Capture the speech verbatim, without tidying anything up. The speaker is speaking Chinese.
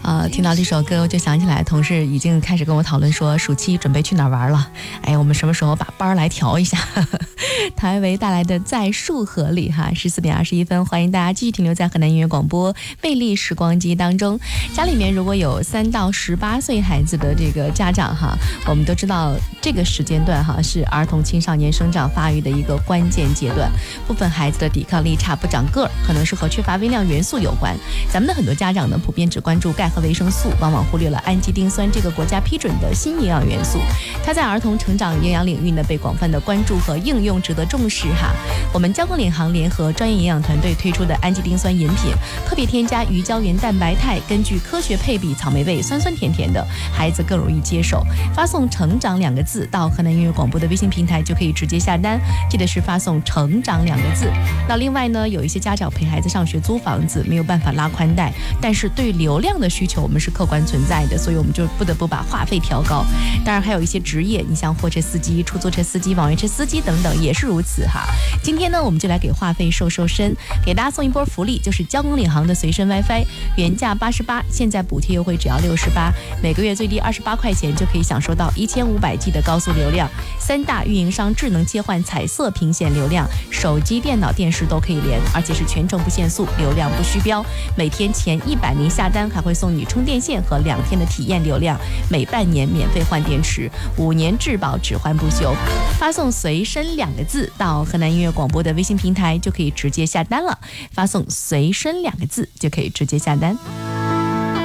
呃，听到这首歌我就想起来，同事已经开始跟我讨论说暑期准备去哪儿玩了。哎，我们什么时候把班来调一下？谭维带来的在树河里哈，十四点二十一分，欢迎大家继续停留在河南音乐广播魅力时光机当中。家里面如果有三到十八岁孩子的这个家长哈，我们都知道这个时间段哈是儿童青少年生长发育的一个关键阶段，部分孩子的抵抗力差，不长个儿，可能是和缺乏微量元素有关。咱们的很多家长呢，普遍只关注钙和维生素，往往忽略了氨基丁酸这个国家批准的新营养元素。它在儿童成长营养领域呢被广泛的关注和应用，值得重视哈。我们江光领航联合专业营养团队推出的氨基丁酸饮品，特别添加鱼胶原蛋白肽，根据科学配比，草莓味，酸酸甜甜的，孩子更容易接受。发送成长两个字到河南音乐广播的微信平台就可以直接下单，记得是发送成长两个字。那另外呢，有一些家长陪孩子上学租房子没有办法拉宽带，但是对流量的需求我们是客观存在的，所以我们就不得不把话费调高。当然还有一些职业，你像货车司机、出租车司机、网约车司机等等也是如此哈。今天呢，我们就来给话费瘦瘦身，给大家送一波福利，就是交工领航的随身 WiFi， 原价八十八，现在补贴优惠只要六十八，每个月最低二十八块钱就可以享受到一千五百 G 的高速流量，三大运营商智能切换彩色屏显流量，手机、电脑、电视都可以连，而且是全程不限速，流量不虚标。每天前一百名下单还会送你充电线和两天的体验流量，每半年免费换电池，五年质保只换不修。发送随身两个字到河南音乐广播的微信平台就可以直接下单了，发送随身两个字就可以直接下单。